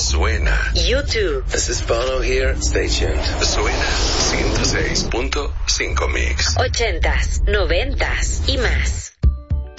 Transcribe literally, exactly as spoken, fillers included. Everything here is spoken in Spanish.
Suena. YouTube. This is Bono here. Stay tuned. Suena ciento seis punto cinco Mix. Ochentas, noventas y más.